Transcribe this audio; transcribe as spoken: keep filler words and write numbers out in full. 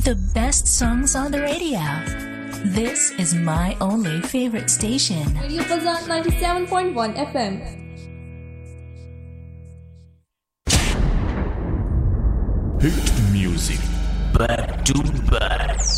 The best songs on the radio. This is my only favorite station. Radio Pazan ninety-seven point one F M. Hit music back to back.